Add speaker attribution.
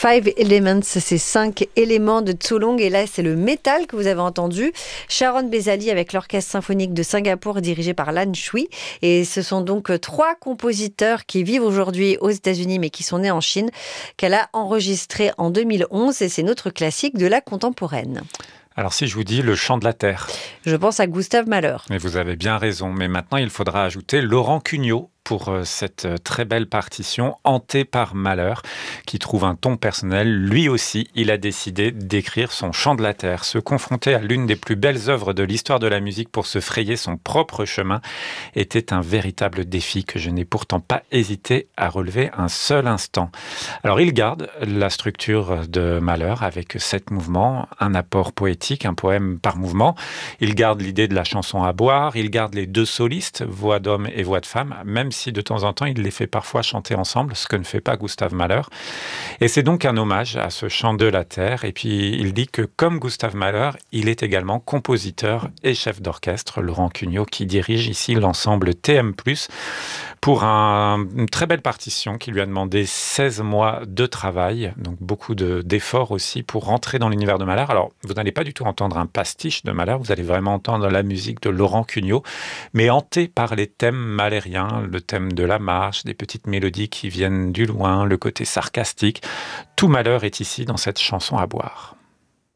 Speaker 1: Five Elements, c'est 5 éléments de Tsulong. Et là, c'est le métal que vous avez entendu. Sharon Bezali avec l'Orchestre symphonique de Singapour dirigé par Lan Shui. Et ce sont donc 3 compositeurs qui vivent aujourd'hui aux États-Unis mais qui sont nés en Chine, qu'elle a enregistré en 2011. Et c'est notre classique de la contemporaine.
Speaker 2: Alors si je vous dis le chant de la terre.
Speaker 1: Je pense à Gustave Mahler.
Speaker 2: Mais vous avez bien raison. Mais maintenant, il faudra ajouter Laurent Cugnot pour cette très belle partition hantée par Mahler, qui trouve un ton personnel. Lui aussi, il a décidé d'écrire son chant de la terre. Se confronter à l'une des plus belles œuvres de l'histoire de la musique pour se frayer son propre chemin était un véritable défi que je n'ai pourtant pas hésité à relever un seul instant. Alors il garde la structure de Mahler avec 7 mouvements, un apport poétique, un poème par mouvement. Il garde l'idée de la chanson à boire, il garde les 2 solistes, voix d'homme et voix de femme, même si de temps en temps, il les fait parfois chanter ensemble, ce que ne fait pas Gustave Mahler. Et c'est donc un hommage à ce chant de la terre. Et puis, il dit que comme Gustave Mahler, il est également compositeur et chef d'orchestre, Laurent Cugnot, qui dirige ici l'ensemble TM+, pour une très belle partition qui lui a demandé 16 mois de travail, donc beaucoup d'efforts aussi pour rentrer dans l'univers de Mahler. Alors, vous n'allez pas du tout entendre un pastiche de Mahler, vous allez vraiment entendre la musique de Laurent Cugnot, mais hanté par les thèmes mahlériens, le thème de la marche, des petites mélodies qui viennent du loin, le côté sarcastique. Tout Mahler est ici dans cette chanson à boire.